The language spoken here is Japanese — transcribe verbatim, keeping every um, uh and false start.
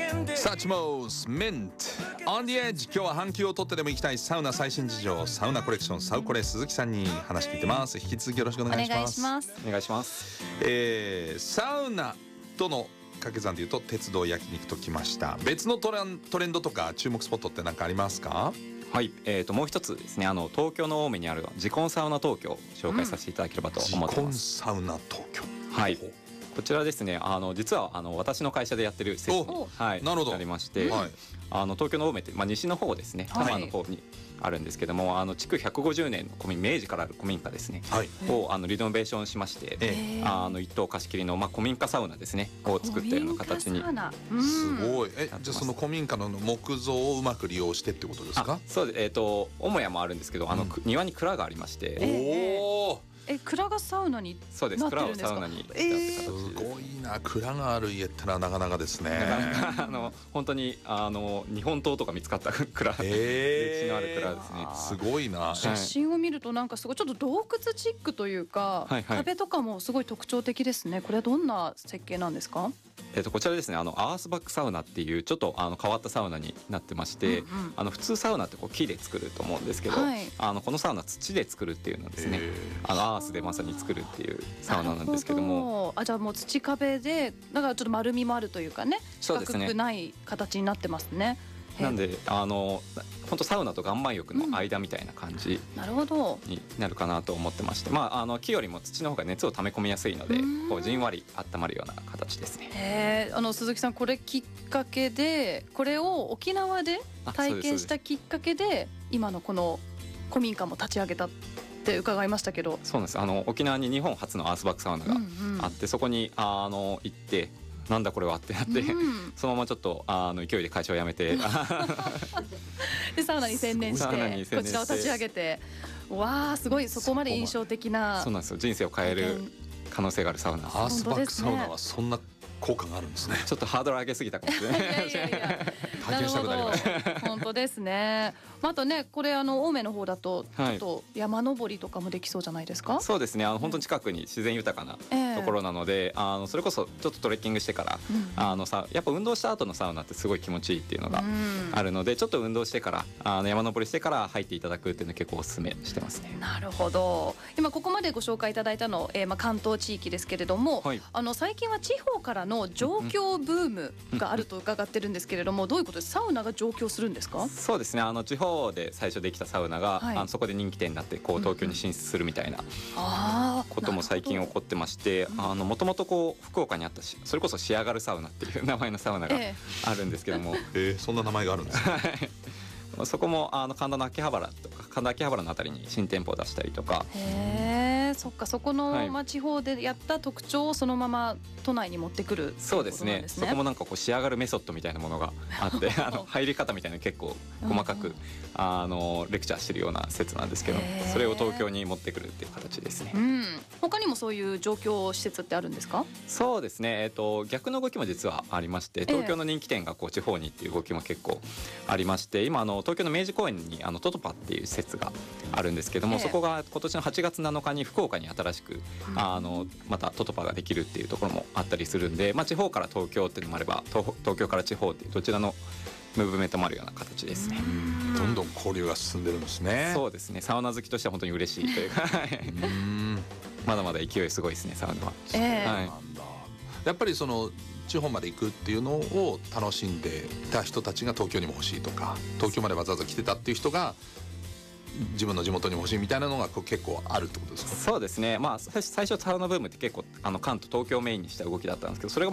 サーチモースメント On the Edge。 今日は半休を取ってでも行きたいサウナ最新事情、サウナコレクションサウコレ鈴木さんに話聞いてます。引き続きよろしくお願いします。 お願いします。 お願いします。 えー、サウナとの掛け算でいうと鉄道焼肉ときました。別のトレン、トレンドとか注目スポットって何かありますか？ はい、えー、ともう一つですね、あの東京の青梅にあるジコンサウナ東京を紹介させていただければと思ってます。 ジコンサウナ東京、 はい、こちらですね、あの実はあの私の会社でやってる施設に、はい、なるほどありまして、はい、あの東京の青梅って、まあ、西の方ですね、多摩の方にあるんですけども、はい、あの築ひゃくごじゅうねんの古民明治からある古民家ですね、はい、をあのリノベーションしまして、えー、あの一棟貸し切りの、まあ、古民家サウナですねを作ったような形に、 うん、すごい。えじゃあその古民家の木造をうまく利用してってことですか？ そうです、えー、と母屋もあるんですけど、あの、うん、庭に蔵がありまして、 えー、おーえ蔵がサウナになってるんですか？ そうです、蔵をサウナにしたって形です。 すごいな、蔵がある家ってのはなかなかですね。 なかなかあの本当にあの日本刀とか見つかった蔵、えー、歴史のある蔵ですね。 すごいな。 写真を見るとなんかすごいちょっと洞窟チックというか、はいはい、壁とかもすごい特徴的ですね。これはどんな設計なんですか？ えー、とこちらですね、あのアースバックサウナっていうちょっとあの変わったサウナになってまして、うんうん、あの普通サウナってこう木で作ると思うんですけど、はい、あのこのサウナ土で作るっていうのですね、あのアースでまさに作るっていうサウナなんですけども、 あじゃあもう土壁でだからちょっと丸みもあるというかね、四角くない形になってますね。 なんであの本当サウナと岩盤浴の間みたいな感じになるかなと思ってまして、うん、まあ、あの木よりも土の方が熱を溜め込みやすいので、こうじんわり温まるような形ですね。 へー、あの鈴木さん、これきっかけでこれを沖縄で体験したきっかけで今のこの古民家も立ち上げたって伺いましたけど。 そうなんです、あの沖縄に日本初のアースバックサウナがあって、うんうん、そこにあの行ってなんだこれはってなって、うん、そのままちょっとあの勢いで会社を辞めてでサウナに専念してこちらを立ち上げて、わーすごい、そこまで印象的な。 そうなんですよ、人生を変える可能性があるサウナ。 アースバックサウナはそんな効果があるんですね。 ちょっとハードル上げすぎたかもしれない。いやいやいや体験したくなりました。 本当ですね。あとね、これあの青梅の方だとちょっと山登りとかもできそうじゃないですか？はい、 そうですね、あの本当に近くに自然豊かなところなので、えー、あのそれこそちょっとトレッキングしてから、うん、あのさやっぱ運動した後のサウナってすごい気持ちいいっていうのがあるので、うん、ちょっと運動してからあの山登りしてから入っていただくっていうのを結構おすすめしてますね。 なるほど。今ここまでご紹介いただいたの、えーまあ、関東地域ですけれども、はい、あの最近は地方からの上京ブームがあると伺ってるんですけれども、どういうことです？サウナが上京するんですか？ そうですね、あの地方で最初できたサウナが、はい、あのそこで人気店になってこう東京に進出するみたいなことも最近起こってまして、もともとこう福岡にあったし、それこそ仕上がるサウナっていう名前のサウナがあるんですけども、 えー、そんな名前があるんですか？ そこもあの神田の秋葉原とか神田秋葉原のあたりに新店舗を出したりとか。 へー、そっか、そこの、はい、まあ、地方でやった特徴をそのまま都内に持ってくるっていうことなんですね。 そうですね、そこもなんかこう仕上がるメソッドみたいなものがあってあの入り方みたいなの結構細かくあのレクチャーしてるような施設なんですけど、それを東京に持ってくるっていう形ですね。 うん、他にもそういう状況施設ってあるんですか？ そうですね、えー、と逆の動きも実はありまして、東京の人気店がこう地方にっていう動きも結構ありまして、今あの東京の明治公園にあのトトパっていう施設があるんですけども、そこが今年のはちがつなのかに福岡に新しくあのまたトトパができるっていうところもあったりするんで、まあ、地方から東京っていうのもあれば 東, 東京から地方っていうどちらのムーブメントもあるような形ですね。 どんどん交流が進んでるんですね。 そうですね、サウナ好きとしては本当に嬉しいというかうんまだまだ勢いすごいですね、サウナは。 えーはい、やっぱりその地方まで行くっていうのを楽しんでた人たちが東京にも欲しいとか、東京までわざわざ来てたっていう人が自分の地元に欲しいみたいなのが結構あるってことですか？ そうですね、まあ、最初サウナブームって結構あの関東東京メインにした動きだったんですけど、それが